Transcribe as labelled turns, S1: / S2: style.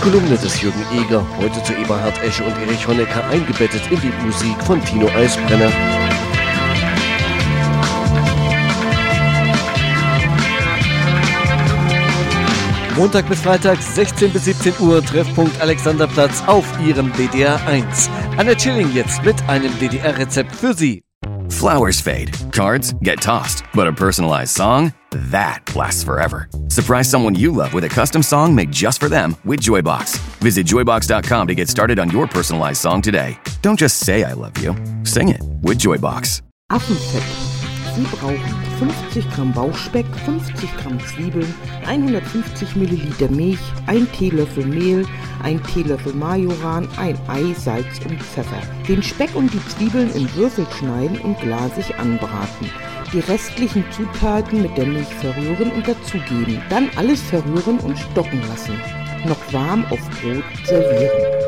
S1: Kolumne des Jürgen Eger, heute zu Eberhard Esche und Erich Honecker, eingebettet in die Musik von Tino Eisbrenner. Montag bis Freitag, 16 bis 17 Uhr, Treffpunkt Alexanderplatz auf Ihrem DDR 1. Anne Chilling jetzt mit einem DDR-Rezept für Sie.
S2: Flowers fade, cards get tossed, but a personalized song, that lasts forever. Surprise someone you love with a custom song made just for them with Joybox. Visit joybox.com to get started on your personalized song today. Don't just say I love you, sing it with Joybox.
S3: Affenfett. Sie brauchen 50 Gramm Bauchspeck, 50 Gramm Zwiebeln, 150 Milliliter Milch, 1 Teelöffel Mehl, 1 Teelöffel Majoran, ein Ei, Salz und Pfeffer. Den Speck und die Zwiebeln in Würfel schneiden und glasig anbraten. Die restlichen Zutaten mit der Milch verrühren und dazugeben. Dann alles verrühren und stocken lassen. Noch warm auf Brot servieren.